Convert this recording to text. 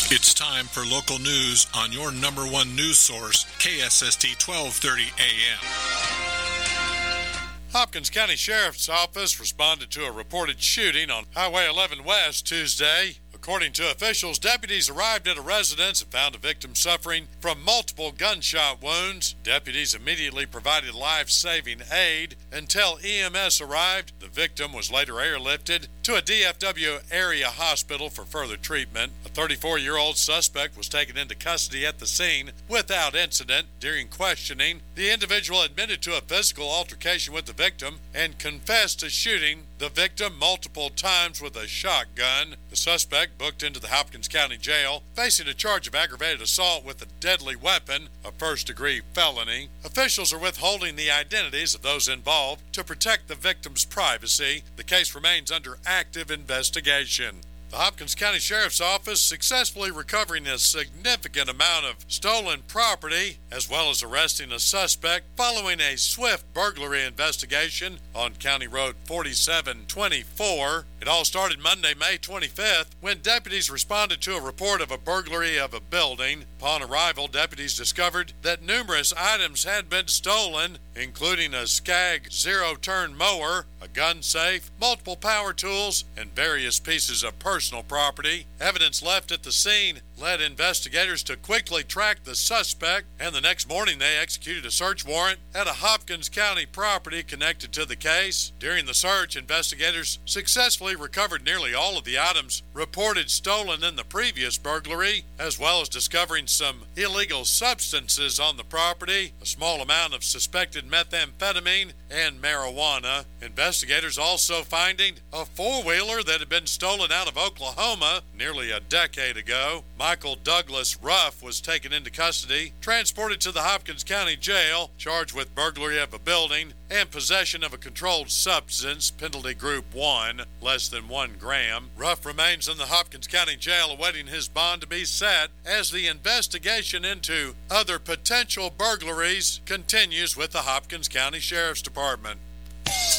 It's time for local news on your number one news source, KSST 1230 AM. Hopkins County Sheriff's Office responded to a reported shooting on Highway 11 West Tuesday. According to officials, deputies arrived at a residence and found a victim suffering from multiple gunshot wounds. Deputies immediately provided life-saving aid. Until EMS arrived, the victim was later airlifted to a DFW area hospital for further treatment. A 34-year-old suspect was taken into custody at the scene without incident. During questioning, the individual admitted to a physical altercation with the victim and confessed to shooting the victim multiple times with a shotgun. The suspect booked into the Hopkins County Jail, facing a charge of aggravated assault with a deadly weapon, a first-degree felony. Officials are withholding the identities of those involved to protect the victim's privacy. The case remains under active investigation. The Hopkins County Sheriff's Office successfully recovering a significant amount of stolen property, as well as arresting a suspect following a swift burglary investigation on County Road 4724. It all started Monday, May 25th, when deputies responded to a report of a burglary of a building. Upon arrival, deputies discovered that numerous items had been stolen, including a Skag zero-turn mower, a gun safe, multiple power tools, and various pieces of personal property. Evidence left at the scene led investigators to quickly track the suspect, and the next morning they executed a search warrant at a Hopkins County property connected to the case. During the search, investigators successfully recovered nearly all of the items reported stolen in the previous burglary, as well as discovering some illegal substances on the property, a small amount of suspected methamphetamine and marijuana. Investigators also finding a four-wheeler that had been stolen out of Oklahoma nearly a decade ago. Michael Douglas Ruff was taken into custody, transported to the Hopkins County Jail, charged with burglary of a building and possession of a controlled substance, penalty group 1, less than 1 gram. Ruff remains in the Hopkins County Jail awaiting his bond to be set as the investigation into other potential burglaries continues with the Hopkins County Sheriff's Department.